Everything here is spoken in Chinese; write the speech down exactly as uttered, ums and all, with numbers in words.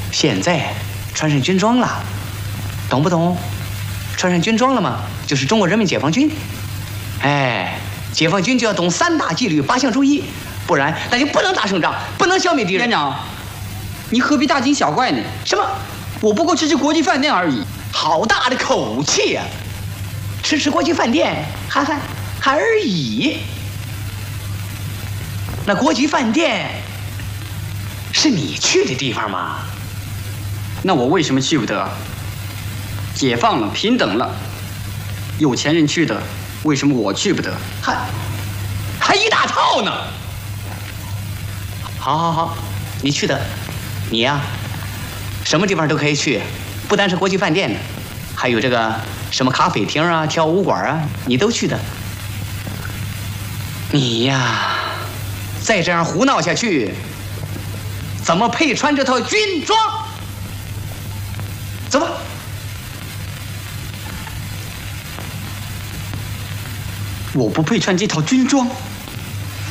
现在穿上军装了，懂不懂？穿上军装了嘛，就是中国人民解放军。哎，解放军就要懂三大纪律、八项注意，不然那就不能打胜仗，不能消灭敌人。 连长，你何必大惊小怪呢？ 什么？ 我不过吃吃国际饭店而已。 好大的口气呀、啊！吃吃国际饭店还还还而已。那国际饭店是你去的地方吗？ 那我为什么去不得？解放了，平等了，有钱人去的，为什么我去不得？ 还还一大套呢！好好好，你去的，你呀、啊，什么地方都可以去，不单是国际饭店，还有这个什么咖啡厅啊、跳舞馆啊，你都去的。你呀，再这样胡闹下去，怎么配穿这套军装？走吧。 我不配穿这套军装。